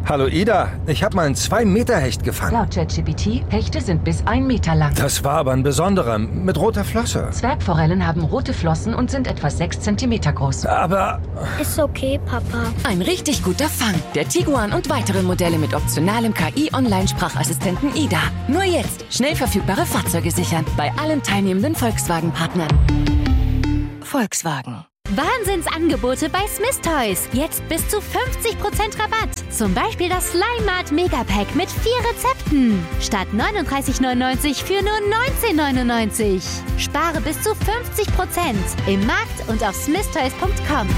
Hallo Ida, ich habe mal einen 2-Meter-Hecht gefangen. Laut ChatGPT, Hechte sind bis 1 Meter lang. Das war aber ein besonderer, mit roter Flosse. Zwergforellen haben rote Flossen und sind etwa 6 Zentimeter groß. Aber... Ist okay, Papa. Ein richtig guter Fang. Der Tiguan und weitere Modelle mit optionalem KI-Online-Sprachassistenten Ida. Nur jetzt schnell verfügbare Fahrzeuge sichern. Bei allen teilnehmenden Volkswagen-Partnern. Volkswagen. Wahnsinnsangebote bei Smith Toys. Jetzt bis zu 50% Rabatt. Zum Beispiel das Slime Mart Megapack mit 4 Rezepten. Statt 39,99 für nur 19,99. Spare bis zu 50% im Markt und auf smithtoys.com.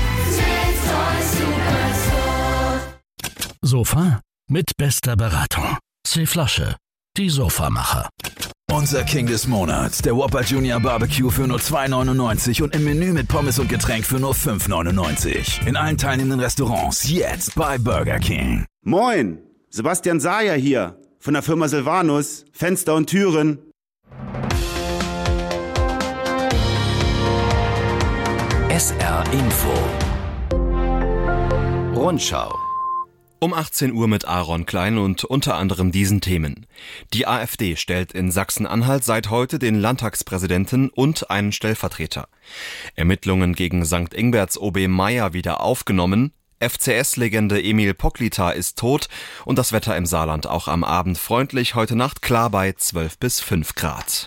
Sofa mit bester Beratung. C-Flasche, die Sofamacher. Unser King des Monats, der Whopper Junior Barbecue für nur 2,99 und im Menü mit Pommes und Getränk für nur 5,99. In allen teilnehmenden Restaurants jetzt bei Burger King. Moin, Sebastian Sayer hier von der Firma Silvanus, Fenster und Türen. SR Info. Rundschau. Um 18 Uhr mit Aaron Klein und unter anderem diesen Themen. Die AfD stellt in Sachsen-Anhalt seit heute den Landtagspräsidenten und einen Stellvertreter. Ermittlungen gegen St. Ingberts OB Meier wieder aufgenommen. FCS-Legende Emil Poklita ist tot und das Wetter im Saarland auch am Abend freundlich, heute Nacht klar bei 12 bis 5 Grad.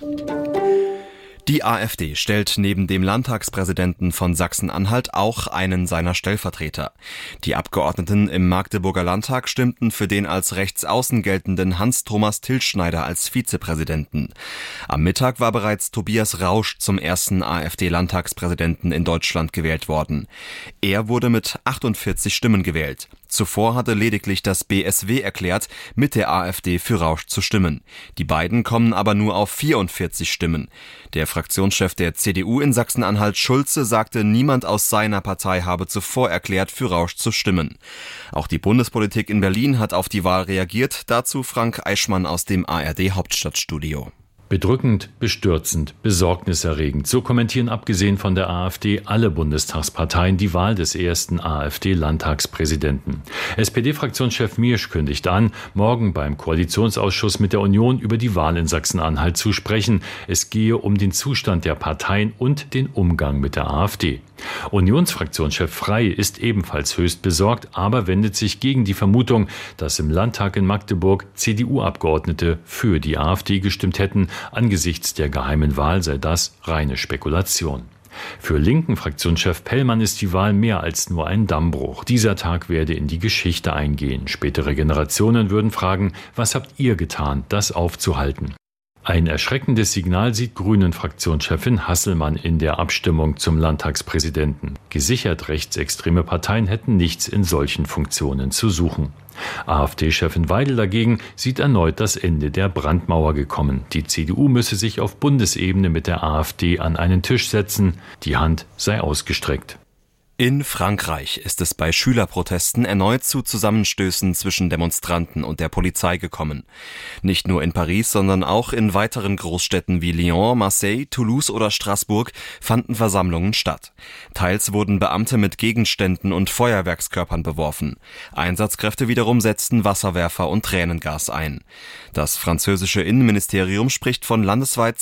Die AfD stellt neben dem Landtagspräsidenten von Sachsen-Anhalt auch einen seiner Stellvertreter. Die Abgeordneten im Magdeburger Landtag stimmten für den als rechtsaußen geltenden Hans-Thomas Tilschneider als Vizepräsidenten. Am Mittag war bereits Tobias Rausch zum ersten AfD-Landtagspräsidenten in Deutschland gewählt worden. Er wurde mit 48 Stimmen gewählt. Zuvor hatte lediglich das BSW erklärt, mit der AfD für Rausch zu stimmen. Die beiden kommen aber nur auf 44 Stimmen. Der Fraktionschef der CDU in Sachsen-Anhalt, Schulze, sagte, niemand aus seiner Partei habe zuvor erklärt, für Rausch zu stimmen. Auch die Bundespolitik in Berlin hat auf die Wahl reagiert. Dazu Frank Eichmann aus dem ARD-Hauptstadtstudio. Bedrückend, bestürzend, besorgniserregend. So kommentieren abgesehen von der AfD alle Bundestagsparteien die Wahl des ersten AfD-Landtagspräsidenten. SPD-Fraktionschef Miersch kündigt an, morgen beim Koalitionsausschuss mit der Union über die Wahl in Sachsen-Anhalt zu sprechen. Es gehe um den Zustand der Parteien und den Umgang mit der AfD. Unionsfraktionschef Frey ist ebenfalls höchst besorgt, aber wendet sich gegen die Vermutung, dass im Landtag in Magdeburg CDU-Abgeordnete für die AfD gestimmt hätten. Angesichts der geheimen Wahl sei das reine Spekulation. Für linken Fraktionschef Pellmann ist die Wahl mehr als nur ein Dammbruch. Dieser Tag werde in die Geschichte eingehen. Spätere Generationen würden fragen, was habt ihr getan, das aufzuhalten? Ein erschreckendes Signal sieht Grünen-Fraktionschefin Hasselmann in der Abstimmung zum Landtagspräsidenten. Gesichert rechtsextreme Parteien hätten nichts in solchen Funktionen zu suchen. AfD-Chefin Weidel dagegen sieht erneut das Ende der Brandmauer gekommen. Die CDU müsse sich auf Bundesebene mit der AfD an einen Tisch setzen. Die Hand sei ausgestreckt. In Frankreich ist es bei Schülerprotesten erneut zu Zusammenstößen zwischen Demonstranten und der Polizei gekommen. Nicht nur in Paris, sondern auch in weiteren Großstädten wie Lyon, Marseille, Toulouse oder Straßburg fanden Versammlungen statt. Teils wurden Beamte mit Gegenständen und Feuerwerkskörpern beworfen. Einsatzkräfte wiederum setzten Wasserwerfer und Tränengas ein. Das französische Innenministerium spricht von landesweit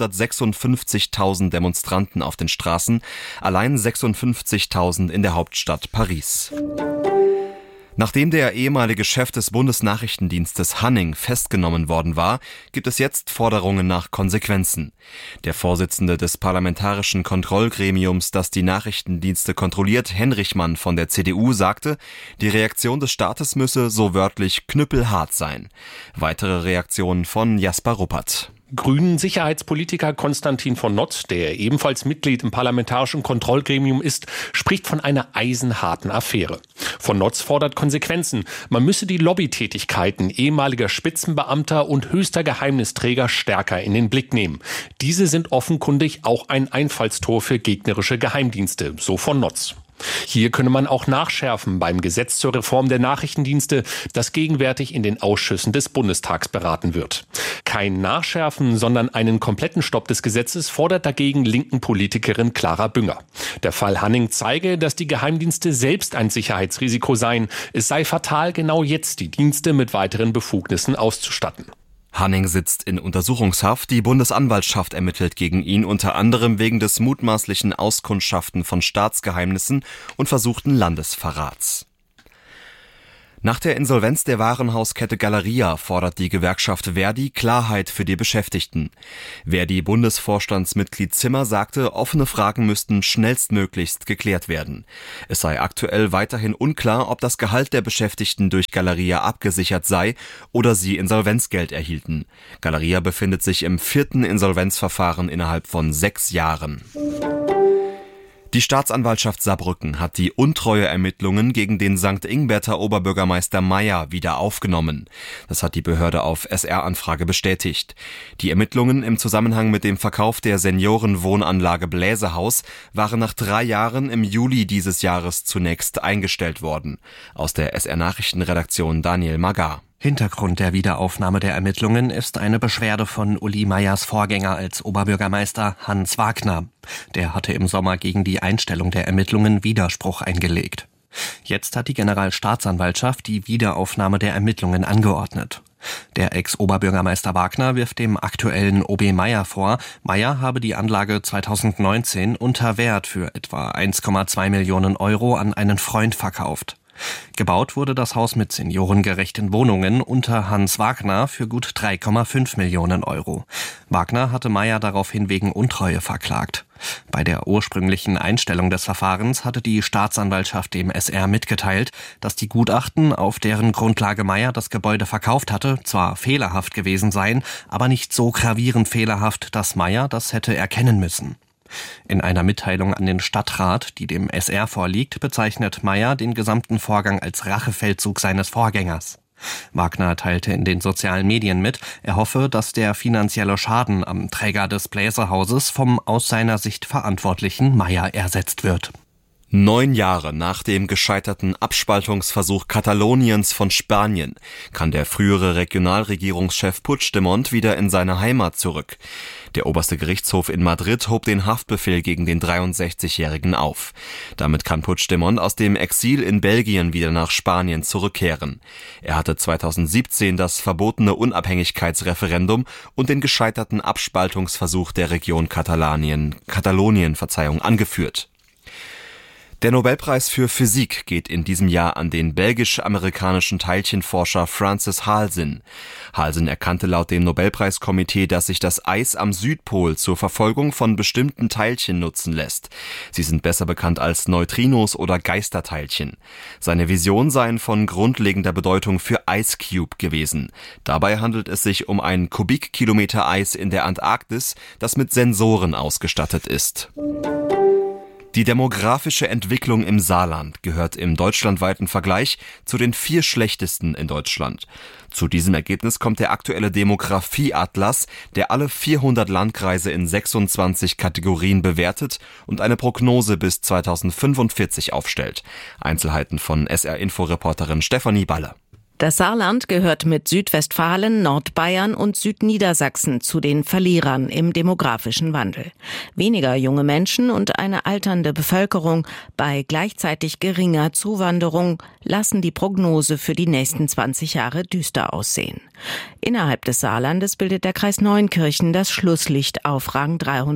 256.000 Demonstranten auf den Straßen, allein 56.000 in der Hauptstadt Paris. Nachdem der ehemalige Chef des Bundesnachrichtendienstes Hanning festgenommen worden war, gibt es jetzt Forderungen nach Konsequenzen. Der Vorsitzende des Parlamentarischen Kontrollgremiums, das die Nachrichtendienste kontrolliert, Henrichmann von der CDU, sagte, die Reaktion des Staates müsse so wörtlich knüppelhart sein. Weitere Reaktionen von Jasper Ruppert. Grünen-Sicherheitspolitiker Konstantin von Notz, der ebenfalls Mitglied im Parlamentarischen Kontrollgremium ist, spricht von einer eisenharten Affäre. Von Notz fordert Konsequenzen. Man müsse die Lobbytätigkeiten ehemaliger Spitzenbeamter und höchster Geheimnisträger stärker in den Blick nehmen. Diese sind offenkundig auch ein Einfallstor für gegnerische Geheimdienste, so von Notz. Hier könne man auch nachschärfen beim Gesetz zur Reform der Nachrichtendienste, das gegenwärtig in den Ausschüssen des Bundestags beraten wird. Kein Nachschärfen, sondern einen kompletten Stopp des Gesetzes fordert dagegen linken Politikerin Clara Bünger. Der Fall Hanning zeige, dass die Geheimdienste selbst ein Sicherheitsrisiko seien. Es sei fatal, genau jetzt die Dienste mit weiteren Befugnissen auszustatten. Hanning sitzt in Untersuchungshaft. Die Bundesanwaltschaft ermittelt gegen ihn unter anderem wegen des mutmaßlichen Auskundschaften von Staatsgeheimnissen und versuchten Landesverrats. Nach der Insolvenz der Warenhauskette Galeria fordert die Gewerkschaft Verdi Klarheit für die Beschäftigten. Verdi-Bundesvorstandsmitglied Zimmer sagte, offene Fragen müssten schnellstmöglichst geklärt werden. Es sei aktuell weiterhin unklar, ob das Gehalt der Beschäftigten durch Galeria abgesichert sei oder sie Insolvenzgeld erhielten. Galeria befindet sich im 4. Insolvenzverfahren innerhalb von 6 Jahren. Die Staatsanwaltschaft Saarbrücken hat die Untreueermittlungen gegen den St. Ingberter Oberbürgermeister Meyer wieder aufgenommen. Das hat die Behörde auf SR-Anfrage bestätigt. Die Ermittlungen im Zusammenhang mit dem Verkauf der Seniorenwohnanlage Bläsehaus waren nach 3 Jahren im Juli dieses Jahres zunächst eingestellt worden. Aus der SR-Nachrichtenredaktion Daniel Magar. Hintergrund der Wiederaufnahme der Ermittlungen ist eine Beschwerde von Uli Meyers Vorgänger als Oberbürgermeister Hans Wagner. Der hatte im Sommer gegen die Einstellung der Ermittlungen Widerspruch eingelegt. Jetzt hat die Generalstaatsanwaltschaft die Wiederaufnahme der Ermittlungen angeordnet. Der Ex-Oberbürgermeister Wagner wirft dem aktuellen OB Meyer vor, Meyer habe die Anlage 2019 unter Wert für etwa 1,2 Millionen Euro an einen Freund verkauft. Gebaut wurde das Haus mit seniorengerechten Wohnungen unter Hans Wagner für gut 3,5 Millionen Euro. Wagner hatte Meyer daraufhin wegen Untreue verklagt. Bei der ursprünglichen Einstellung des Verfahrens hatte die Staatsanwaltschaft dem SR mitgeteilt, dass die Gutachten, auf deren Grundlage Meyer das Gebäude verkauft hatte, zwar fehlerhaft gewesen seien, aber nicht so gravierend fehlerhaft, dass Meyer das hätte erkennen müssen. In einer Mitteilung an den Stadtrat, die dem SR vorliegt, bezeichnet Meyer den gesamten Vorgang als Rachefeldzug seines Vorgängers. Wagner teilte in den sozialen Medien mit, er hoffe, dass der finanzielle Schaden am Träger des Bläserhauses vom aus seiner Sicht verantwortlichen Meyer ersetzt wird. 9 Jahre nach dem gescheiterten Abspaltungsversuch Kataloniens von Spanien kann der frühere Regionalregierungschef Puigdemont wieder in seine Heimat zurück. Der oberste Gerichtshof in Madrid hob den Haftbefehl gegen den 63-Jährigen auf. Damit kann Puigdemont aus dem Exil in Belgien wieder nach Spanien zurückkehren. Er hatte 2017 das verbotene Unabhängigkeitsreferendum und den gescheiterten Abspaltungsversuch der Region Katalonien angeführt. Der Nobelpreis für Physik geht in diesem Jahr an den belgisch-amerikanischen Teilchenforscher Francis Halsin. Halsin erkannte laut dem Nobelpreiskomitee, dass sich das Eis am Südpol zur Verfolgung von bestimmten Teilchen nutzen lässt. Sie sind besser bekannt als Neutrinos oder Geisterteilchen. Seine Visionen seien von grundlegender Bedeutung für Ice Cube gewesen. Dabei handelt es sich um ein Kubikkilometer Eis in der Antarktis, das mit Sensoren ausgestattet ist. Die demografische Entwicklung im Saarland gehört im deutschlandweiten Vergleich zu den 4 schlechtesten in Deutschland. Zu diesem Ergebnis kommt der aktuelle Demografieatlas, der alle 400 Landkreise in 26 Kategorien bewertet und eine Prognose bis 2045 aufstellt. Einzelheiten von SR-Info-Reporterin Stefanie Balle. Das Saarland gehört mit Südwestfalen, Nordbayern und Südniedersachsen zu den Verlierern im demografischen Wandel. Weniger junge Menschen und eine alternde Bevölkerung bei gleichzeitig geringer Zuwanderung lassen die Prognose für die nächsten 20 Jahre düster aussehen. Innerhalb des Saarlandes bildet der Kreis Neunkirchen das Schlusslicht auf Rang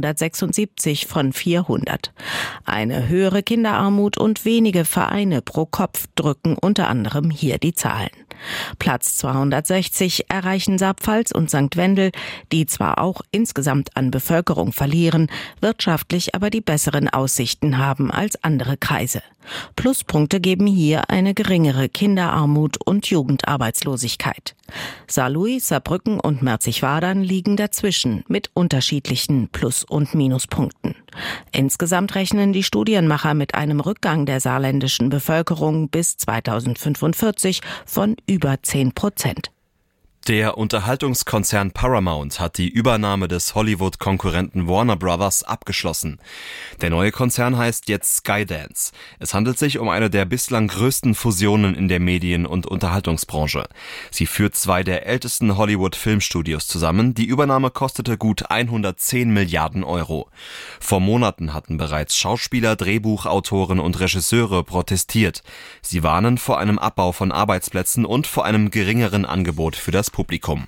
376 von 400. Eine höhere Kinderarmut und wenige Vereine pro Kopf drücken unter anderem hier die Zahlen. Platz 260 erreichen Saarpfalz und St. Wendel, die zwar auch insgesamt an Bevölkerung verlieren, wirtschaftlich aber die besseren Aussichten haben als andere Kreise. Pluspunkte geben hier eine geringere Kinderarmut und Jugendarbeitslosigkeit. Saarlouis, Saarbrücken und Merzig-Wadern liegen dazwischen mit unterschiedlichen Plus- und Minuspunkten. Insgesamt rechnen die Studienmacher mit einem Rückgang der saarländischen Bevölkerung bis 2045 von über 10%. Der Unterhaltungskonzern Paramount hat die Übernahme des Hollywood-Konkurrenten Warner Brothers abgeschlossen. Der neue Konzern heißt jetzt Skydance. Es handelt sich um eine der bislang größten Fusionen in der Medien- und Unterhaltungsbranche. Sie führt zwei der ältesten Hollywood-Filmstudios zusammen. Die Übernahme kostete gut 110 Milliarden Euro. Vor Monaten hatten bereits Schauspieler, Drehbuchautoren und Regisseure protestiert. Sie warnen vor einem Abbau von Arbeitsplätzen und vor einem geringeren Angebot für das Publikum.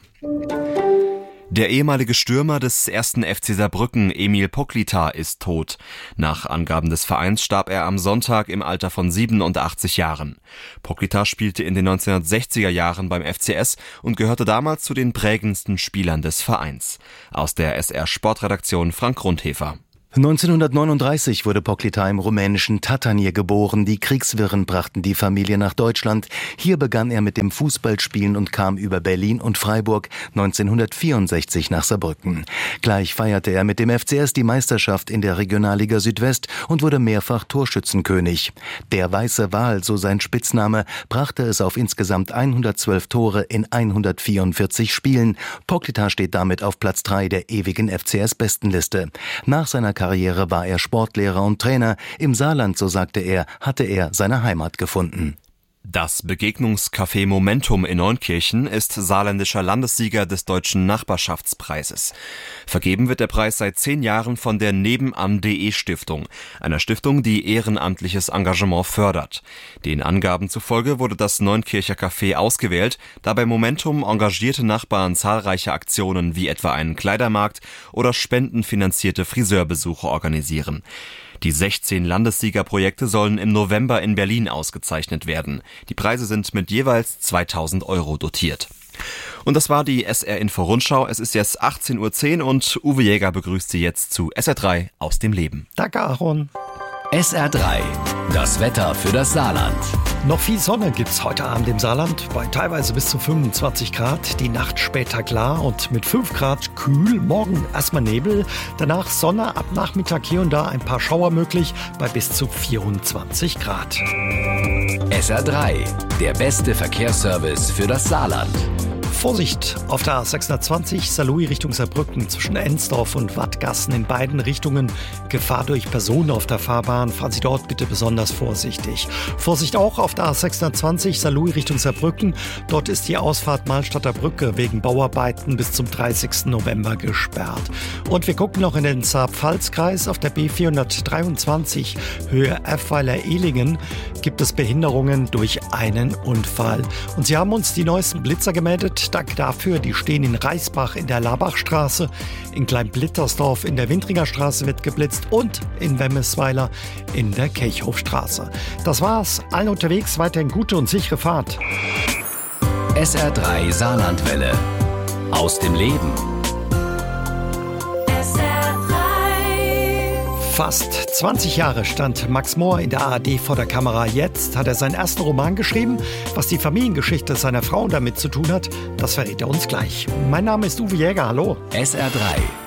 Der ehemalige Stürmer des 1. FC Saarbrücken, Emil Poklita, ist tot. Nach Angaben des Vereins starb er am Sonntag im Alter von 87 Jahren. Poklita spielte in den 1960er Jahren beim FCS und gehörte damals zu den prägendsten Spielern des Vereins. Aus der SR Sportredaktion Frank Grundhefer. 1939 wurde Poklita im rumänischen Tatanije geboren. Die Kriegswirren brachten die Familie nach Deutschland. Hier begann er mit dem Fußballspielen und kam über Berlin und Freiburg 1964 nach Saarbrücken. Gleich feierte er mit dem FCS die Meisterschaft in der Regionalliga Südwest und wurde mehrfach Torschützenkönig. Der Weiße Wal, so sein Spitzname, brachte es auf insgesamt 112 Tore in 144 Spielen. Poklita steht damit auf Platz 3 der ewigen FCS-Bestenliste. Nach seiner Karriere war er Sportlehrer und Trainer. Im Saarland, so sagte er, hatte er seine Heimat gefunden. Das Begegnungscafé Momentum in Neunkirchen ist saarländischer Landessieger des Deutschen Nachbarschaftspreises. Vergeben wird der Preis seit 10 Jahren von der Nebenan.de Stiftung, einer Stiftung, die ehrenamtliches Engagement fördert. Den Angaben zufolge wurde das Neunkircher Café ausgewählt, da bei Momentum engagierte Nachbarn zahlreiche Aktionen wie etwa einen Kleidermarkt oder spendenfinanzierte Friseurbesuche organisieren. Die 16 Landessiegerprojekte sollen im November in Berlin ausgezeichnet werden. Die Preise sind mit jeweils 2.000 Euro dotiert. Und das war die SR Info Rundschau. Es ist jetzt 18:10 Uhr und Uwe Jäger begrüßt Sie jetzt zu SR3 aus dem Leben. Danke, Aaron. SR3, das Wetter für das Saarland. Noch viel Sonne gibt's heute Abend im Saarland, bei teilweise bis zu 25 Grad. Die Nacht später klar und mit 5 Grad kühl. Morgen erstmal Nebel, danach Sonne, ab Nachmittag hier und da ein paar Schauer möglich, bei bis zu 24 Grad. SR3, der beste Verkehrsservice für das Saarland. Vorsicht auf der A620 Saarlouis Richtung Saarbrücken zwischen Ensdorf und Wattgassen in beiden Richtungen. Gefahr durch Personen auf der Fahrbahn. Fahren Sie dort bitte besonders vorsichtig. Vorsicht auch auf der A620 Saarlouis Richtung Saarbrücken. Dort ist die Ausfahrt Mahlstadter Brücke wegen Bauarbeiten bis zum 30. November gesperrt. Und wir gucken noch in den Saar-Pfalz-Kreis. Auf der B423 Höhe Effweiler-Ehlingen gibt es Behinderungen durch einen Unfall. Und Sie haben uns die neuesten Blitzer gemeldet. Danke dafür. Die stehen in Reisbach in der Labachstraße, in Kleinblittersdorf in der Wintringerstraße wird geblitzt und in Wemmesweiler in der Kirchhofstraße. Das war's. Allen unterwegs weiterhin gute und sichere Fahrt. SR3 Saarlandwelle. Aus dem Leben. Fast 20 Jahre stand Max Mohr in der ARD vor der Kamera. Jetzt hat er seinen ersten Roman geschrieben. Was die Familiengeschichte seiner Frau damit zu tun hat, das verrät er uns gleich. Mein Name ist Uwe Jäger. Hallo. SR3.